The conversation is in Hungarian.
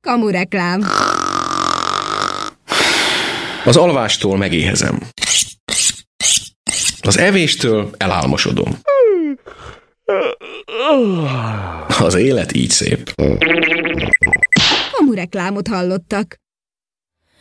Kamureklám. Az alvástól megéhezem. Az evéstől elálmosodom. Az élet így szép. Kamureklámot hallottak.